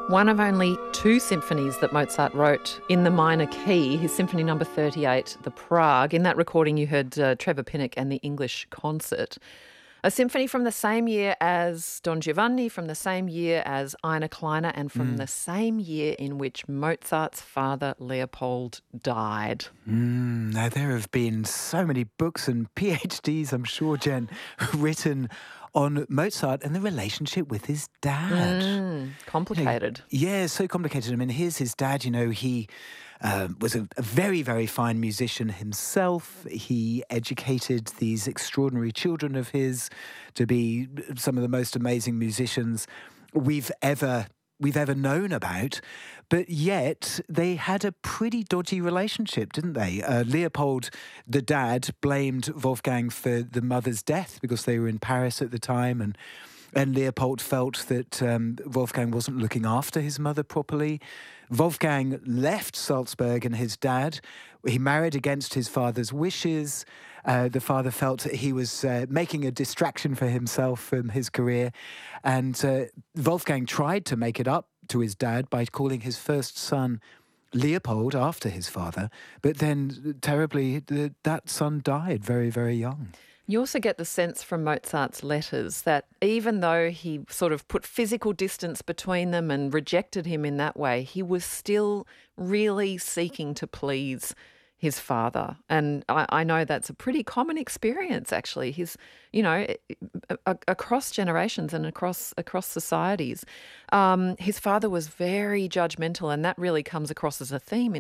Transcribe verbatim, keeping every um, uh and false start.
One of only two symphonies that Mozart wrote in the minor key, his Symphony Number thirty-eight, the Prague. In that recording you heard uh, Trevor Pinnock and the English Concert. A symphony from the same year as Don Giovanni, from the same year as Eine Kleine, and from mm. the same year in which Mozart's father Leopold died. Mm, now, there have been so many books and PhDs, I'm sure, Jen, written on Mozart and the relationship with his dad. Mm, complicated. You know, yeah, so complicated. I mean, here's his dad, you know, he uh, was a, a very, very fine musician himself. He educated these extraordinary children of his to be some of the most amazing musicians we've ever we've ever known about, but yet they had a pretty dodgy relationship, didn't they? Uh, Leopold, the dad, blamed Wolfgang for the mother's death because they were in Paris at the time, and and Leopold felt that um, Wolfgang wasn't looking after his mother properly. Wolfgang left Salzburg and his dad. He married against his father's wishes. Uh, the father felt that he was uh, making a distraction for himself from his career. And uh, Wolfgang tried to make it up to his dad by calling his first son Leopold after his father. But then, terribly, the, that son died very, very young. You also get the sense from Mozart's letters that even though he sort of put physical distance between them and rejected him in that way, he was still really seeking to please his father. And I, I know that's a pretty common experience, actually. His, you know, a, across generations and across across societies. Um, his father was very judgmental, and that really comes across as a theme in